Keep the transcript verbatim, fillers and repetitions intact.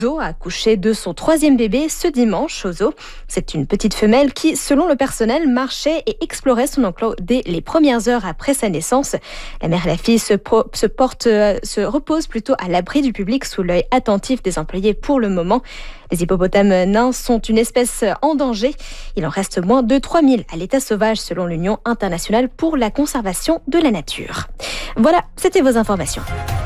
Zo a accouché de son troisième bébé ce dimanche au zoo. C'est une petite femelle qui, selon le personnel, marchait et explorait son enclos dès les premières heures après sa naissance. La mère et la fille se, pro- se, portent, euh, se reposent plutôt à l'abri du public sous l'œil attentif des employés pour le moment. Les hippopotames nains sont une espèce en danger. Il en reste moins de trois mille à l'état sauvage selon l'Union internationale pour la conservation de la nature. Voilà, c'était vos informations.